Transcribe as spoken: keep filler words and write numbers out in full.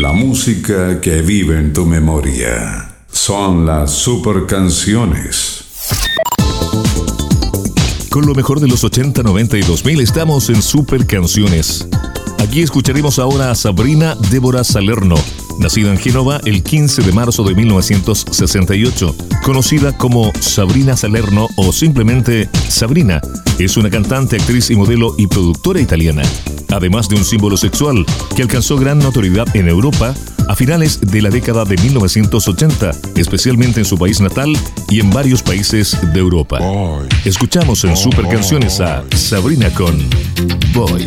La música que vive en tu memoria. Son las super canciones. Con lo mejor de los ochenta, noventa y dos mil estamos en Super Canciones. Aquí escucharemos ahora a Sabrina Débora Salerno, nacida en Génova el quince de marzo de mil novecientos sesenta y ocho, conocida como Sabrina Salerno o simplemente Sabrina. Es una cantante, actriz y modelo y productora italiana, además de un símbolo sexual que alcanzó gran notoriedad en Europa a finales de la década de mil novecientos ochenta, especialmente en su país natal y en varios países de Europa. Escuchamos en Super Canciones a Sabrina con Boy.